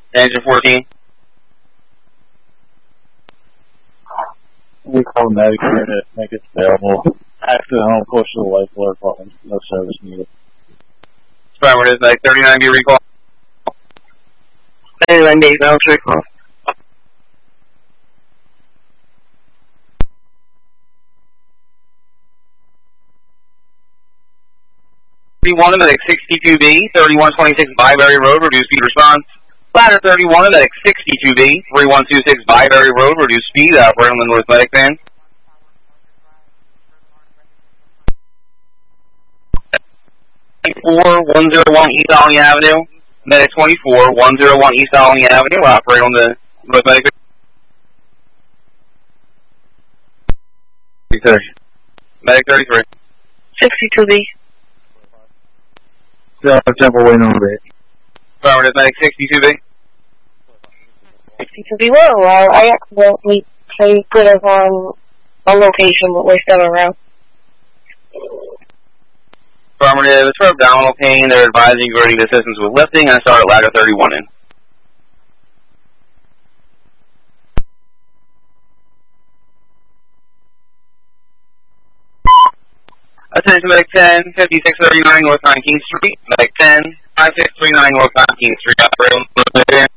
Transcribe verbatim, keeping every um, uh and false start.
Engine fourteen. We call medic unit, make it available. Accident home, push to the life alert button. No service needed. Affirmative, medic thirty-nine B recall. thirty-nine B, balance recall. thirty-one, medic sixty-two B, thirty-one twenty-six Byberry Road, reduce speed response. Ladder thirty-one, medic sixty-two B, thirty-one twenty-six Byberry Road, reduce speed, operating on the North Medic van. twenty-four one oh one East Alling Avenue, medic twenty-four one oh one East Alling Avenue, operate on the North Medic van. Medic thirty-three. sixty-two B. Yeah, Temple Way number eight. Affirmative, medic sixty-two B. sixty-two B. Well, well, I accidentally put us on a location, but we're still around. Affirmative, it's for abdominal pain. They're advising grading assistance with lifting. I start at ladder thirty-one in. Attention medic ten, fifty-six thirty-nine North nineteenth Street. Medic ten, five six three nine North nineteenth Street. Operating.